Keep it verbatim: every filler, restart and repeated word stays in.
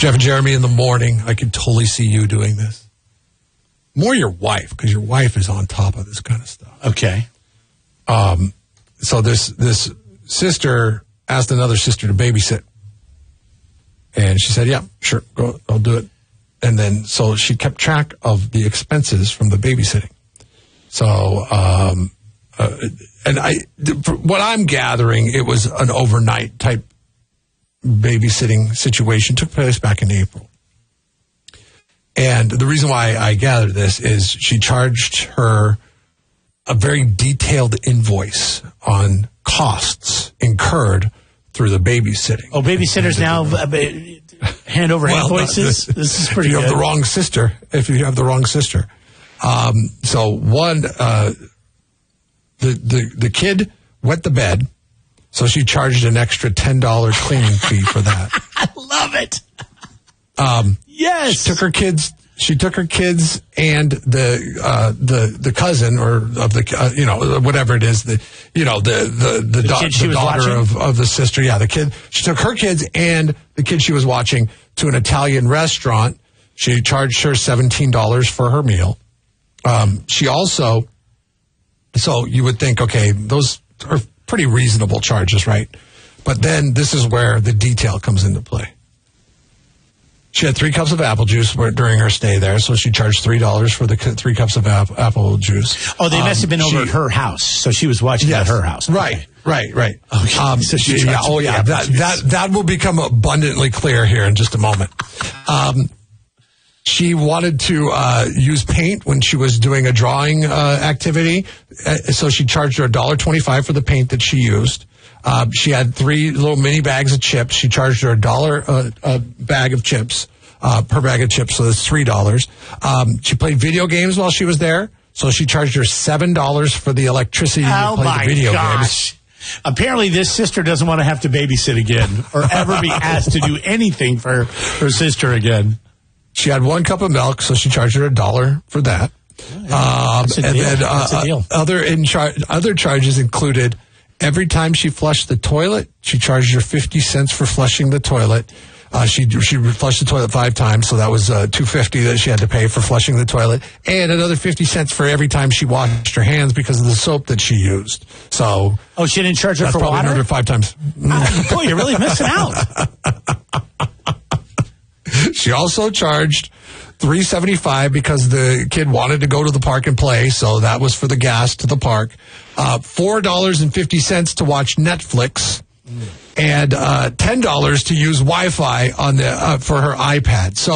Jeff and Jeremy in the morning. I could totally see you doing this. More your wife, because your wife is on top of this kind of stuff. Okay. Um, so this this sister asked another sister to babysit. And she said, yeah, sure, go, I'll do it. And then, so she kept track of the expenses from the babysitting. So, um, uh, and I, what I'm gathering, it was an overnight type babysitting situation. Took place back in April. And the reason why I gathered this is she charged her a very detailed invoice on costs incurred through the babysitting. Oh, babysitters now uh, hand over well, invoices? This, this is pretty if you good. have the wrong sister, if you have the wrong sister. Um, so one, uh, the, the, the kid wet the bed, so she charged an extra ten dollars cleaning fee for that. I love it. Um, yes. She took her kids. She took her kids and the uh, the the cousin or of the uh, you know whatever it is the you know the the the, the, da- kid she the was daughter watching? of, of the sister. Yeah, the kid. She took her kids and the kid she was watching to an Italian restaurant. She charged her seventeen dollars for her meal. Um, she also, so you would think, okay, those are pretty reasonable charges, right? But then this is where the detail comes into play. She had three cups of apple juice during her stay there, so she charged three dollars for the three cups of ap- apple juice. Oh, they must have been um, over she, at her house, so she was watching yes, at her house. Right, okay. right, right. Okay. Um, so she yeah, oh, yeah, that, that, that will become abundantly clear here in just a moment. Um, she wanted to uh, use paint when she was doing a drawing uh, activity, uh, so she charged her one dollar twenty-five for the paint that she used. Uh, she had three little mini bags of chips. She charged her a dollar uh, a bag of chips. Uh, per bag of chips, so that's three dollars. Um, she played video games while she was there, so she charged her seven dollars for the electricity oh to play my the video gosh. games. Apparently, this sister doesn't want to have to babysit again or ever be asked to do anything for her sister again. She had one cup of milk, so she charged her a dollar for that. Oh, yeah. um, and deal. then uh, other in char- other charges included every time she flushed the toilet, she charged her fifty cents for flushing the toilet. Uh, she she flushed the toilet five times, so that was uh, two fifty that she had to pay for flushing the toilet, and another fifty cents for every time she washed her hands because of the soap that she used. So, oh, she didn't charge her that's for probably water? Another five times. Oh, boy, you're really missing out. She also charged three seventy-five because the kid wanted to go to the park and play, so that was for the gas to the park. Uh, four dollars and fifty cents to watch Netflix. Mm. And uh, ten dollars to use Wi-Fi on the uh, for her iPad. So